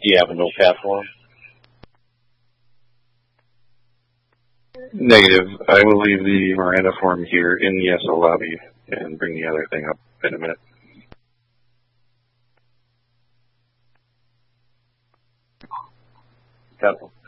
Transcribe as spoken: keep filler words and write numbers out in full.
you have a notepad for him? Negative. I will leave the Miranda form here in the S O lobby and bring the other thing up in a minute. Capital.